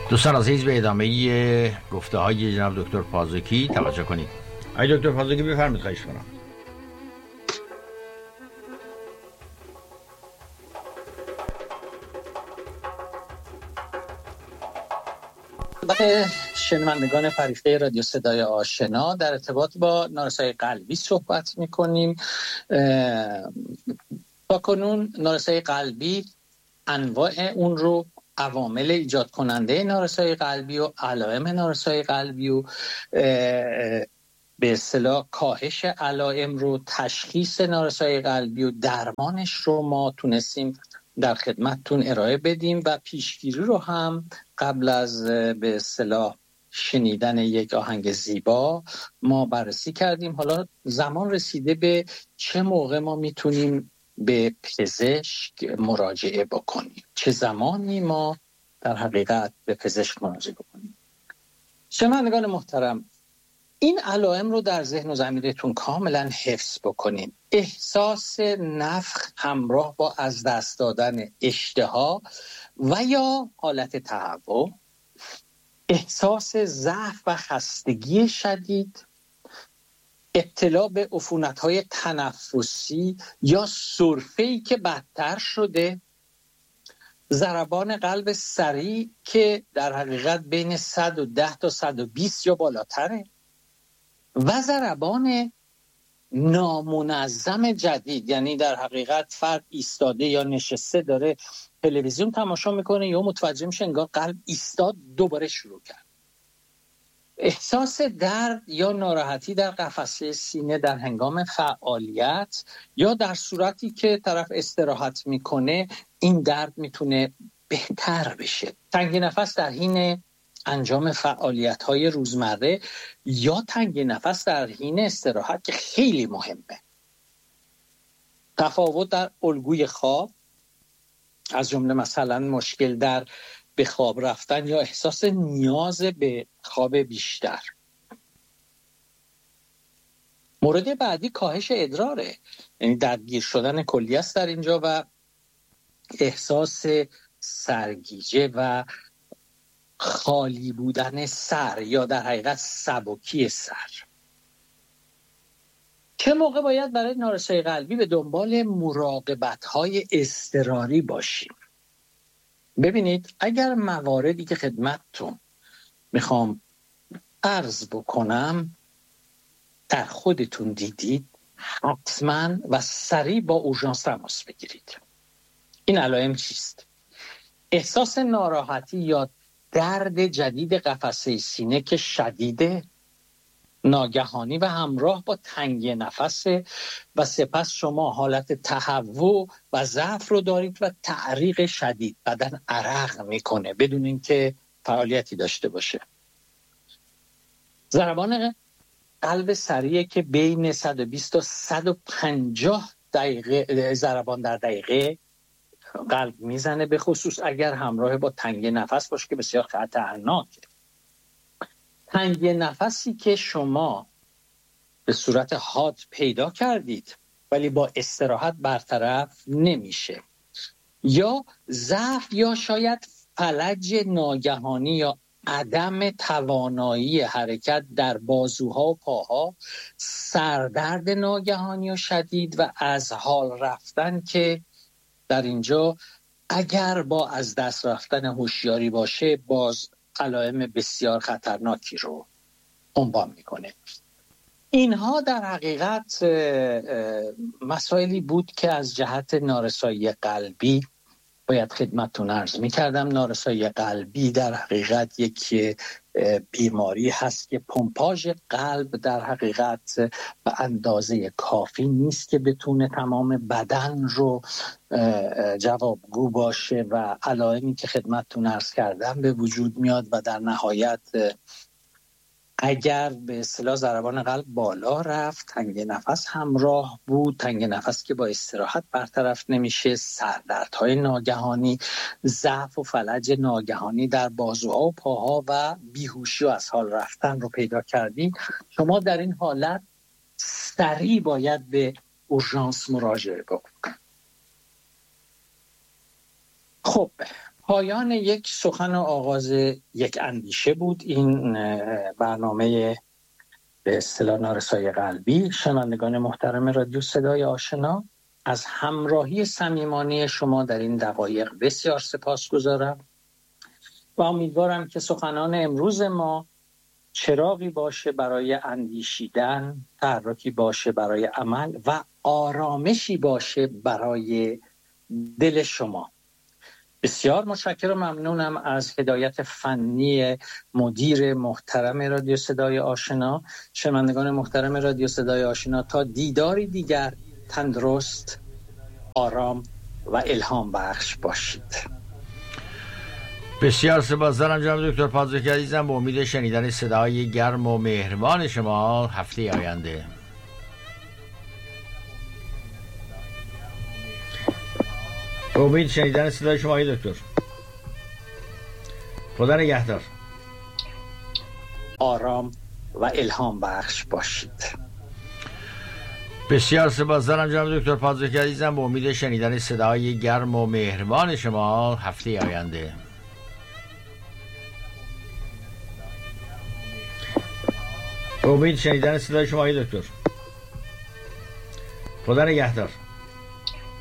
دوستان عزیز، به ادامه گفته های جناب دکتر پازکی توجه کنید. آقای دکتر پازکی بفرمایید. خواهش کنم. شنوندگان فریقه رادیو صدای آشنا، در ارتباط با نارسایی قلبی صحبت می‌کنیم. تا کنون نارسایی قلبی انواع اون رو، عوامل ایجاد کننده نارسایی قلبی و علائم نارسایی قلبی و به اصطلاح کاهش علائم رو، تشخیص نارسایی قلبی و درمانش رو ما تونستیم در خدمتتون ارائه بدیم و پیشگیری رو هم قبل از به اصطلاح شنیدن یک آهنگ زیبا ما بررسی کردیم. حالا زمان رسیده به چه موقع ما میتونیم به پزشک مراجعه بکنیم، چه زمانی ما در حقیقت به پزشک مراجعه بکنیم. شنوندگان محترم، این علائم رو در ذهن و ضمیرتون کاملا حفظ بکنین. احساس نفخ همراه با از دست دادن اشتها و یا حالت تهوع، احساس ضعف و خستگی شدید، ابتلا به عفونت‌های تنفسی یا سرفه‌ای که بدتر شده، ضربان قلب سریع که در حقیقت بین 110 تا 120 یا بالاتره و ضربان نامنظم جدید، یعنی در حقیقت فرد ایستاده یا نشسته داره تلویزیون تماشا میکنه یا متوجه میشه انگار قلب ایستاد دوباره شروع کرد. احساس درد یا ناراحتی در قفسه سینه در هنگام فعالیت یا در صورتی که طرف استراحت میکنه، این درد میتونه بهتر بشه. تنگی نفس در حین انجام فعالیت‌های روزمره یا تنگی نفس در حین استراحت که خیلی مهمه. تفاوت در الگوی خواب، از جمله مثلا مشکل در به خواب رفتن یا احساس نیاز به خواب بیشتر. مورد بعدی کاهش ادراره، یعنی درگیر شدن کلیه است در اینجا و احساس سرگیجه و خالی بودن سر یا در حقیقت سبکی سر. چه موقع باید برای نارسایی قلبی به دنبال مراقبت‌های اضطراری باشیم؟ ببینید، اگر مواردی که خدمتتون میخوام عرض بکنم در خودتون دیدید، حتما و سریع با اورژانس تماس بگیرید. این علائم چیست؟ احساس ناراحتی یا درد جدید قفسه سینه که شدیده، ناگهانی و همراه با تنگی نفس و سپس شما حالت تهوع و ضعف رو دارید و تعریق شدید، بدن عرق میکنه بدون اینکه فعالیتی داشته باشه. ضربان قلب سریع که بین 120 تا 150 دقیقه ضربان در دقیقه قلب میزنه، به خصوص اگر همراه با تنگی نفس باشه که بسیار خطرناکه. تنگی نفسی که شما به صورت حاد پیدا کردید ولی با استراحت برطرف نمیشه، یا ضعف یا شاید فلج ناگهانی یا عدم توانایی حرکت در بازوها و پاها، سردرد ناگهانی و شدید و از حال رفتن که در اینجا اگر با از دست رفتن هوشیاری باشه باز علائم بسیار خطرناکی رو عنوان میکنه. اینها در حقیقت مسائلی بود که از جهت نارسایی قلبی باید خدمتتون عرض میکردم. نارسایی قلبی در حقیقت یک بیماری هست که پمپاژ قلب در حقیقت به اندازه کافی نیست که بتونه تمام بدن رو جوابگو باشه و علائمی که خدمتتون عرض کردم به وجود میاد و در نهایت اگر به اصطلاح ضربان قلب بالا رفت، تنگ نفس همراه بود، تنگ نفس که با استراحت برطرف نمیشه، سردردهای ناگهانی، ضعف و فلج ناگهانی در بازوها و پاها و بیهوشی و از حال رفتن رو پیدا کردین، شما در این حالت سریع باید به اورژانس مراجعه بکنید. خب پایان یک سخن و آغاز یک اندیشه بود این برنامه به اصطلاح نارسای قلبی. شنوندگان محترم رادیو صدای آشنا، از همراهی صمیمانه شما در این دقایق بسیار سپاسگزارم و امیدوارم که سخنان امروز ما چراغی باشه برای اندیشیدن، تحرکی باشه برای عمل و آرامشی باشه برای دل شما. بسیار متشکرم و ممنونم از هدایت فنی مدیر محترم رادیو صدای آشنا. شنوندگان محترم رادیو صدای آشنا، تا دیداری دیگر تندرست، آرام و الهام بخش باشید. بسیار سپاسگزارم جناب دکتر پازکی عزیزم. به امید شنیدن صدای گرم و مهربان شما هفته آینده. به امید شنیدن صدای شما دکتر. خدا نگهدار. آرام و الهام بخش باشید. بسیار سپاسگزارم جناب دکتر پازکی عزیزم. به امید شنیدن صدای گرم و مهربان شما هفته آینده. به امید شنیدن صدای شما دکتر. خدا نگهدار.